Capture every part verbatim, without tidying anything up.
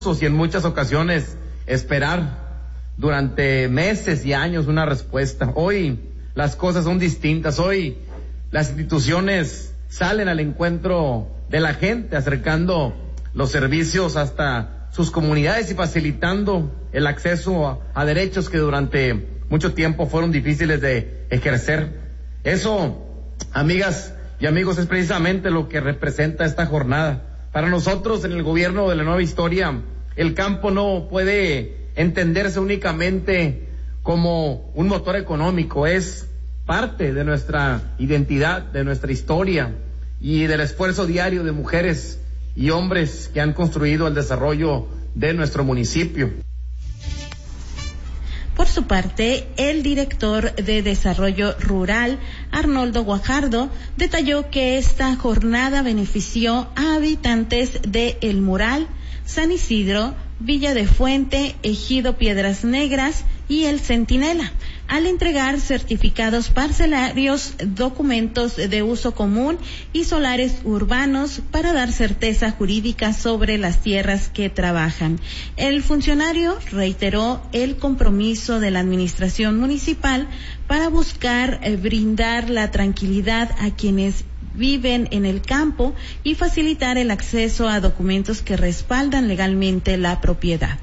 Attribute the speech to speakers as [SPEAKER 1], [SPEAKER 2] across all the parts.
[SPEAKER 1] y en muchas ocasiones esperar durante meses y años una respuesta. Hoy las cosas son distintas. Hoy las instituciones salen al encuentro de la gente, acercando los servicios hasta sus comunidades y facilitando el acceso a, a derechos que durante mucho tiempo fueron difíciles de ejercer. Eso, amigas y amigos, es precisamente lo que representa esta jornada. Para nosotros, en el gobierno de la Nueva Historia, el campo no puede entenderse únicamente como un motor económico, es parte de nuestra identidad, de nuestra historia y del esfuerzo diario de mujeres y hombres que han construido el desarrollo de nuestro municipio.
[SPEAKER 2] Por su parte, el director de Desarrollo Rural, Arnoldo Guajardo, detalló que esta jornada benefició a habitantes de El Moral, San Isidro, Villa de Fuente, Ejido Piedras Negras y El Centinela, al entregar certificados parcelarios, documentos de uso común y solares urbanos para dar certeza jurídica sobre las tierras que trabajan. El funcionario reiteró el compromiso de la administración municipal para buscar eh, brindar la tranquilidad a quienes viven en el campo y facilitar el acceso a documentos que respaldan legalmente la propiedad.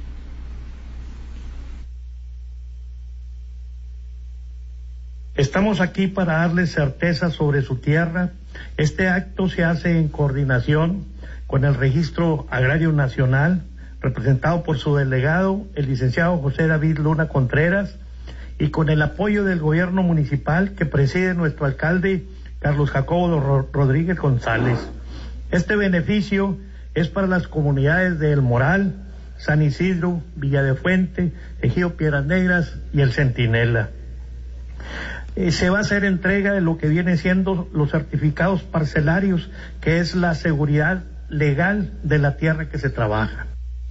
[SPEAKER 3] Estamos aquí para darles certeza sobre su tierra. Este acto se hace en coordinación con el Registro Agrario Nacional, representado por su delegado, el licenciado José David Luna Contreras, y con el apoyo del gobierno municipal que preside nuestro alcalde Carlos Jacobo Rodríguez González. Este beneficio es para las comunidades de El Moral, San Isidro, Villa de Fuente, Ejido Piedras Negras y El Centinela. Eh, se va a hacer entrega de lo que viene siendo los certificados parcelarios, que es la seguridad legal de la tierra que se trabaja.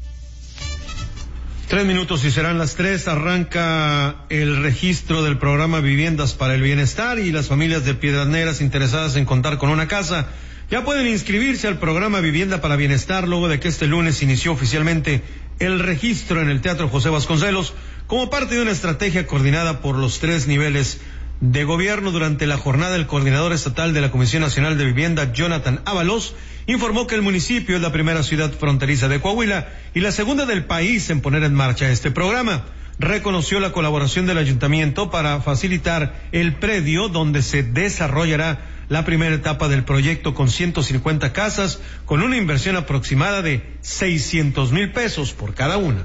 [SPEAKER 4] Tres minutos y serán las tres. Arranca el registro del programa Viviendas para el Bienestar y las familias de Piedras Negras interesadas en contar con una casa ya pueden inscribirse al programa Vivienda para Bienestar luego de que este lunes inició oficialmente el registro en el Teatro José Vasconcelos como parte de una estrategia coordinada por los tres niveles de gobierno. Durante la jornada, el coordinador estatal de la Comisión Nacional de Vivienda, Jonathan Ábalos, informó que el municipio es la primera ciudad fronteriza de Coahuila y la segunda del país en poner en marcha este programa. Reconoció la colaboración del ayuntamiento para facilitar el predio donde se desarrollará la primera etapa del proyecto con ciento cincuenta casas, con una inversión aproximada de seiscientos mil pesos por cada una.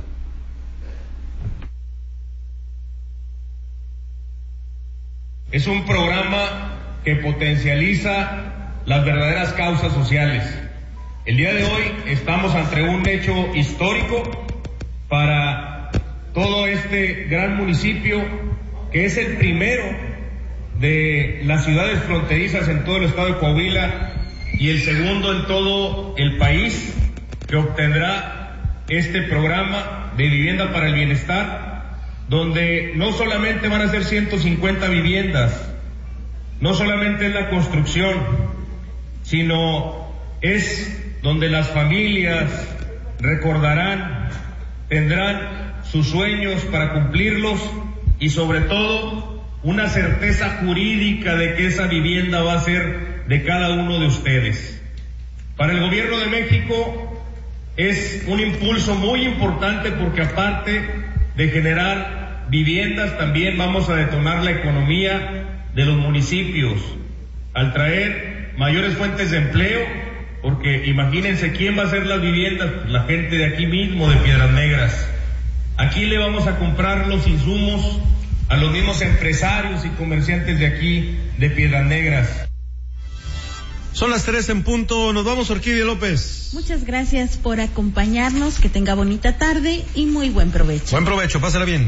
[SPEAKER 5] Es un programa que potencializa las verdaderas causas sociales. El día de hoy estamos ante un hecho histórico para todo este gran municipio, que es el primero de las ciudades fronterizas en todo el estado de Coahuila y el segundo en todo el país, que obtendrá este programa de Vivienda para el Bienestar, donde no solamente van a ser ciento cincuenta viviendas, no solamente es la construcción, sino es donde las familias recordarán, tendrán sus sueños para cumplirlos y sobre todo una certeza jurídica de que esa vivienda va a ser de cada uno de ustedes. Para el gobierno de México es un impulso muy importante porque aparte de generar viviendas, también vamos a detonar la economía de los municipios al traer mayores fuentes de empleo, porque imagínense quién va a hacer las viviendas, la gente de aquí mismo, de Piedras Negras. Aquí le vamos a comprar los insumos a los mismos empresarios y comerciantes de aquí, de Piedras Negras.
[SPEAKER 4] Son las tres en punto, nos vamos, Orquídea López.
[SPEAKER 2] Muchas gracias por acompañarnos, que tenga bonita tarde y muy buen provecho.
[SPEAKER 4] Buen provecho, pásala bien.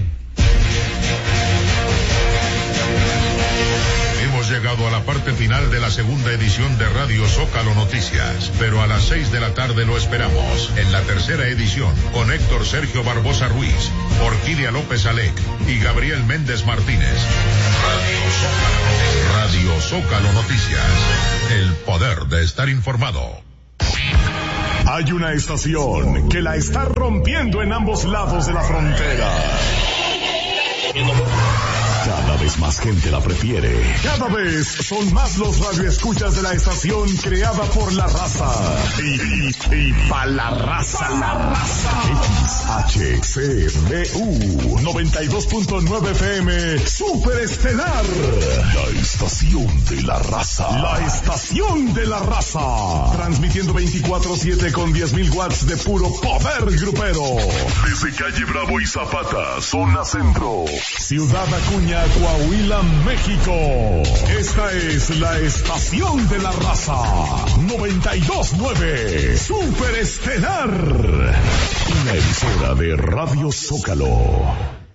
[SPEAKER 6] Hemos llegado a la parte final de la segunda edición de Radio Zócalo Noticias, pero a las seis de la tarde lo esperamos en la tercera edición con Héctor Sergio Barbosa Ruiz, Orquídea López Alec y Gabriel Méndez Martínez. Radio Zócalo Noticias, el poder de estar informado.
[SPEAKER 7] Hay una estación que la está rompiendo en ambos lados de la frontera. Cada vez más gente la prefiere. Cada vez son más los radioescuchas de la estación creada por la raza. Y, y, y pa' la raza. Pa la raza. X H C B U noventa y dos punto nueve F M Super Estelar. La estación de la raza. La estación de la raza. Transmitiendo veinticuatro siete con diez mil watts de puro poder grupero. Desde calle Bravo y Zapata, zona centro. Ciudad Acuña, Coahuila, México. Esta es la estación de la raza. noventa y dos punto nueve Super Estelar. Una emisora de Radio Zócalo.